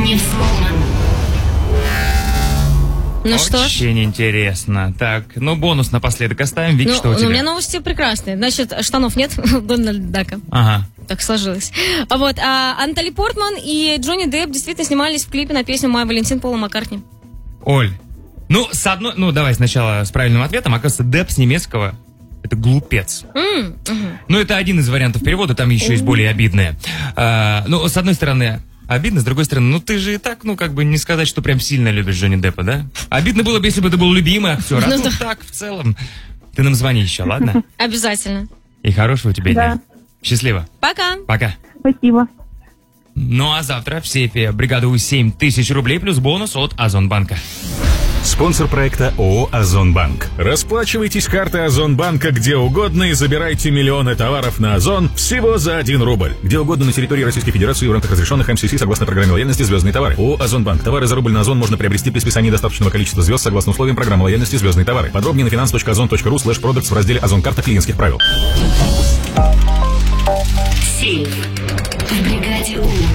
не взломан. Ну что? Очень интересно. Так, ну бонус напоследок оставим. Вики, что у тебя? У меня новости прекрасные. Значит, штанов нет у Дональда Дака. Ага. Так сложилось. Вот, Натали Портман и Джонни Депп действительно снимались в клипе на песню «Май Валентин» Пола Маккартни. Оль, давай сначала с правильным ответом. Оказывается, Депп с немецкого — это глупец. Ну, это один из вариантов перевода, там еще есть более обидные. С одной стороны... Обидно, с другой стороны, ты же и так, не сказать, что прям сильно любишь Джонни Деппа, да? Обидно было бы, если бы ты был любимый актер, так, в целом. Ты нам звони еще, ладно? Обязательно. И хорошего тебе дня. Счастливо. Пока. Пока. Спасибо. Ну а завтра в сейфе бригады У 7000 рублей плюс бонус от Озонбанка. Спонсор проекта ООО «Озонбанк». Расплачивайтесь картой Озонбанка где угодно и забирайте миллионы товаров на Озон всего за 1 рубль. Где угодно на территории Российской Федерации в рамках разрешенных МСС согласно программе лояльности «Звездные товары». ООО «Озонбанк». Товары за рубль на Озон можно приобрести при списании достаточного количества звезд согласно условиям программы лояльности «Звездные товары». Подробнее на finance.ozon.ru/products в разделе «Озон. Карта клиентских правил».